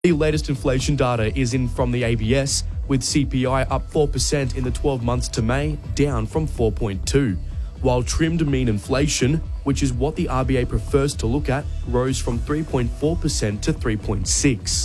The latest inflation data is in from the ABS, with CPI up 4% in the 12 months to May, down from 4.2%, while trimmed mean inflation, which is what the RBA prefers to look at, rose from 3.4% to 3.6%.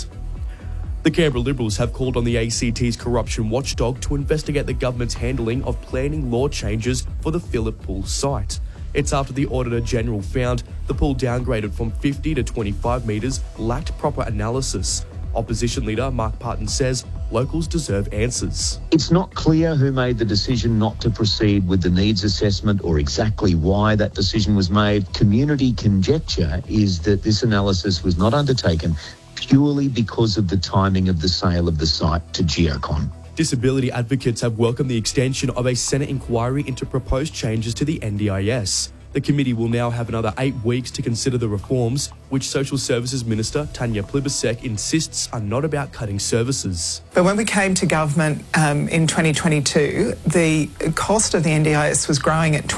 The Canberra Liberals have called on the ACT's corruption watchdog to investigate the government's handling of planning law changes for the Phillip Pool site. It's after the Auditor General found the pool downgraded from 50 to 25 metres lacked proper analysis. Opposition leader Mark Parton says locals deserve answers. It's not clear who made the decision not to proceed with the needs assessment or exactly why that decision was made. Community conjecture is that this analysis was not undertaken purely because of the timing of the sale of the site to Geocon. Disability advocates have welcomed the extension of a Senate inquiry into proposed changes to the NDIS. The committee will now have another 8 weeks to consider the reforms, which Social Services Minister Tanya Plibersek insists are not about cutting services. But when we came to government in 2022, the cost of the NDIS was growing at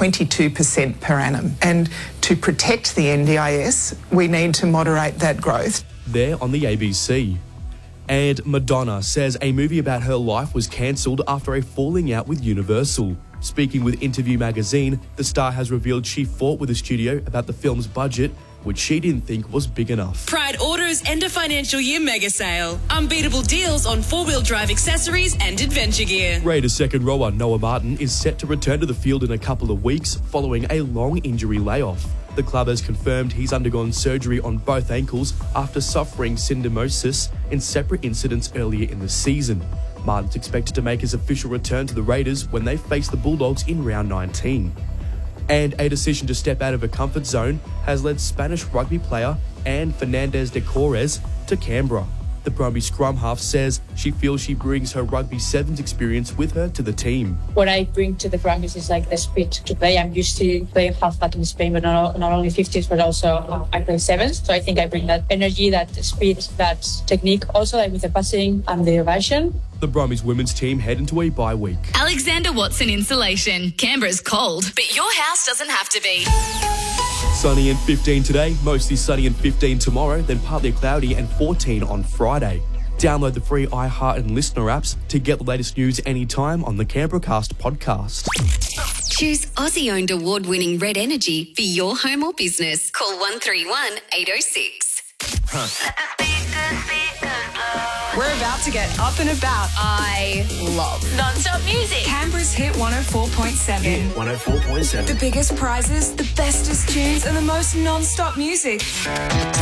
22% per annum. And to protect the NDIS, we need to moderate that growth. There on the ABC. And Madonna says a movie about her life was cancelled after a falling out with Universal. Speaking with Interview magazine, the star has revealed she fought with the studio about the film's budget, which she didn't think was big enough. Pride Auto's end of financial year mega sale. Unbeatable deals on four-wheel drive accessories and adventure gear. Raiders second rower Noah Martin is set to return to the field in a couple of weeks following a long injury layoff. The club has confirmed he's undergone surgery on both ankles after suffering syndesmosis in separate incidents earlier in the season. Martin's expected to make his official return to the Raiders when they face the Bulldogs in round 19. And a decision to step out of her comfort zone has led Spanish rugby player Anne Fernandez de Corres to Canberra. The Brumby scrum half says she feels she brings her rugby sevens experience with her to the team. What I bring to the Brumbies is like the speed to play. I'm used to playing halfback in Spain, but not only 50s, but also I play sevens. So I think I bring that energy, that speed, that technique. Also like with the passing and the evasion. The Brumbies women's team head into a bye week. Alexander Watson Insulation. Canberra's cold, but your house doesn't have to be. Sunny and 15 today, mostly sunny and 15 tomorrow, then partly cloudy and 14 on Friday. Download the free iHeart and Listener apps to get the latest news anytime on the Canberracast podcast. Choose Aussie-owned award-winning Red Energy for your home or business. Call 131 806. We're about to get up and about. I love non-stop music. Canberra's Hit 104.7. Hit 104.7. The biggest prizes, the bestest tunes, and the most non-stop music.